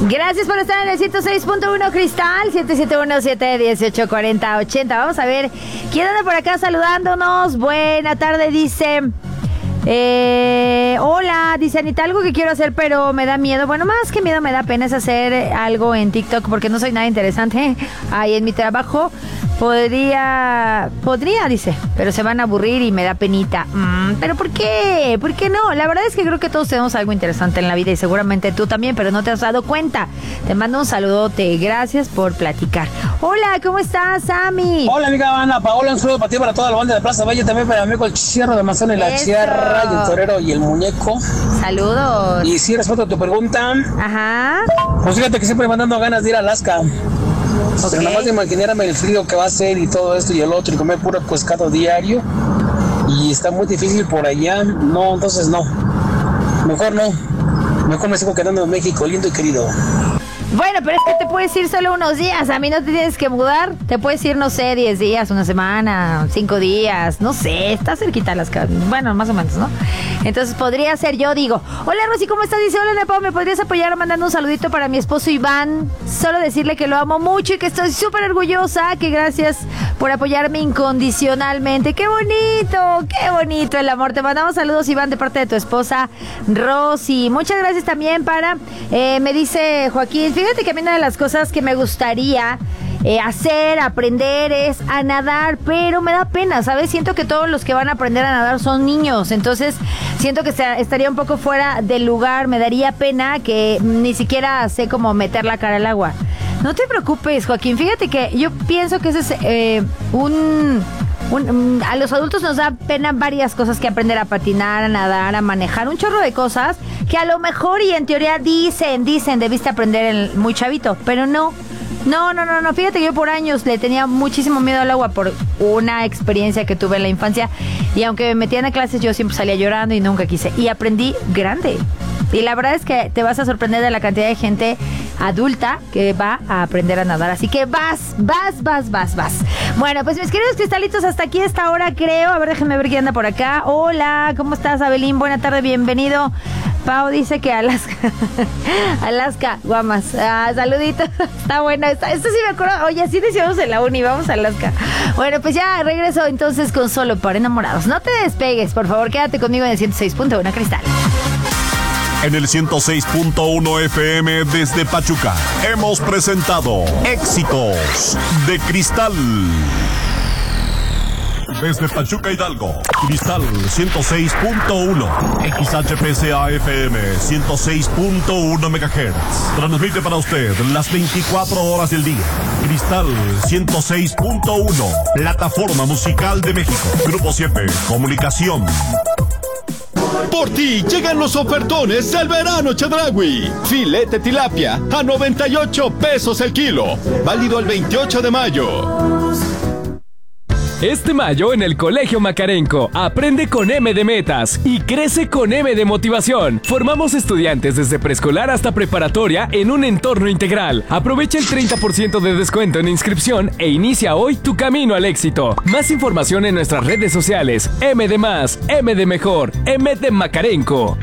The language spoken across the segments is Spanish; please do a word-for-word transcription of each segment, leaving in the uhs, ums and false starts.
Gracias por estar en el ciento seis punto uno Cristal, siete siete uno, siete uno ocho, cuatro cero ocho cero. Vamos a ver quién anda por acá saludándonos. Buena tarde, dice... Eh, hola, dice Anita, algo que quiero hacer pero me da miedo. Bueno, más que miedo me da pena es hacer algo en TikTok porque no soy nada interesante. Ahí en mi trabajo podría, podría, dice, pero se van a aburrir y me da penita. Mm, ¿Pero por qué? ¿Por qué no? La verdad es que creo que todos tenemos algo interesante en la vida y seguramente tú también, pero no te has dado cuenta. Te mando un saludote, gracias por platicar. Hola, ¿cómo estás, Sammy? Hola, amiga Ana Paola, un saludo para ti, para toda la banda de Plaza Valle, también para mi amigo el Cierro de Manzana y la Eso. Sierra y el Torero y el Muñeco. Saludos. Y sí, respeto a tu pregunta. Ajá. Pues fíjate que siempre me andando ganas de ir a Alaska. Okay. Pero nada más de imaginarme el frío que va a ser y todo esto y el otro y comer puro pescado diario. Y está muy difícil por allá. No, entonces no. Mejor no. Mejor me sigo quedando en México, lindo y querido. Bueno, pero es que te puedes ir solo unos días. A mí no te tienes que mudar. Te puedes ir, no sé, diez días, una semana, cinco días. No sé, está cerquita las casas. Bueno, más o menos, ¿no? Entonces podría ser yo, digo. Hola, Rosy, ¿cómo estás? Dice, hola, Nepo, ¿me podrías apoyar mandando un saludito para mi esposo Iván? Solo decirle que lo amo mucho y que estoy súper orgullosa. Que gracias por apoyarme incondicionalmente. ¡Qué bonito! ¡Qué bonito el amor! Te mandamos saludos, Iván, de parte de tu esposa, Rosy. Muchas gracias también para... Eh, me dice Joaquín... Fíjate que a mí una de las cosas que me gustaría eh, hacer, aprender es a nadar, pero me da pena, ¿sabes? Siento que todos los que van a aprender a nadar son niños, entonces siento que se, estaría un poco fuera del lugar, me daría pena que ni siquiera sé cómo meter la cara al agua. No te preocupes, Joaquín, fíjate que yo pienso que ese es eh, un... Un, a los adultos nos da pena varias cosas que aprender a patinar, a nadar, a manejar, un chorro de cosas que a lo mejor y en teoría dicen, dicen, debiste aprender el, muy chavito, pero no, no, no, no, no, fíjate que yo por años le tenía muchísimo miedo al agua por una experiencia que tuve en la infancia y aunque me metían a clases yo siempre salía llorando y nunca quise y aprendí grande. Y la verdad es que te vas a sorprender de la cantidad de gente adulta que va a aprender a nadar. Así que vas, vas, vas, vas, vas. Bueno, pues mis queridos cristalitos, hasta aquí esta hora creo. A ver, déjenme ver quién anda por acá. Hola, ¿cómo estás, Abelín? Buena tarde, bienvenido. Pau dice que Alaska. Alaska, guamas. Ah, saludito. Está bueno. Está, esto sí me acuerdo. Oye, así decíamos en la uni, vamos a Alaska. Bueno, pues ya regreso entonces con Solo para Enamorados. No te despegues, por favor, quédate conmigo en el ciento seis punto uno Cristal. En el ciento seis punto uno F M desde Pachuca hemos presentado Éxitos de Cristal. Desde Pachuca, Hidalgo, Cristal ciento seis punto uno, X H P C A F M ciento seis punto uno megahertz. Transmite para usted las veinticuatro horas del día. Cristal ciento seis punto uno, plataforma musical de México. Grupo siete, comunicación. Por ti llegan los ofertones del verano Chedraui. Filete tilapia a noventa y ocho pesos el kilo. Válido el veintiocho de mayo. Este mayo en el Colegio Macarenco, aprende con M de metas y crece con M de motivación. Formamos estudiantes desde preescolar hasta preparatoria en un entorno integral. Aprovecha el treinta por ciento de descuento en inscripción e inicia hoy tu camino al éxito. Más información en nuestras redes sociales. M de más, M de mejor, M de Macarenco.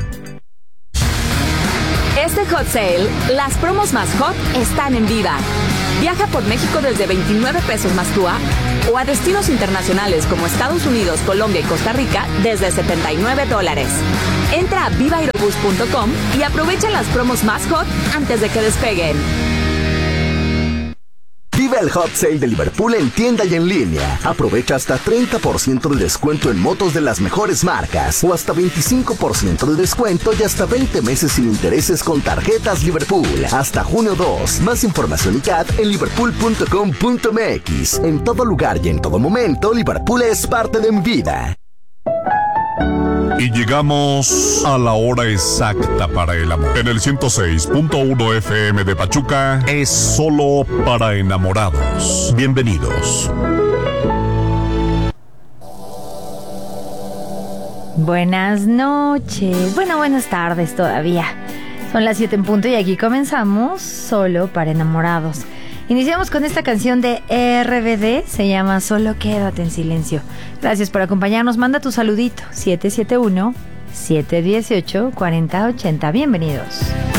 Este Hot Sale, las promos más hot están en Viva. Viaja por México desde veintinueve pesos más T U A o a destinos internacionales como Estados Unidos, Colombia y Costa Rica desde setenta y nueve dólares. Entra a viva aerobús punto com y aprovecha las promos más hot antes de que despeguen. Vive el Hot Sale de Liverpool en tienda y en línea. Aprovecha hasta treinta por ciento de descuento en motos de las mejores marcas o hasta veinticinco por ciento de descuento y hasta veinte meses sin intereses con tarjetas Liverpool. Hasta junio dos. Más información y C A T en liverpool punto com punto m x. En todo lugar y en todo momento, Liverpool es parte de mi vida. Y llegamos a la hora exacta para el amor. En el ciento seis punto uno F M de Pachuca es solo para enamorados. Bienvenidos. Buenas noches. Bueno, buenas tardes todavía. Son las siete en punto y aquí comenzamos Solo para Enamorados. Iniciamos con esta canción de R B D, se llama Solo Quédate en Silencio. Gracias por acompañarnos, manda tu saludito, siete siete uno, siete uno ocho, cuatro cero ocho cero. Bienvenidos.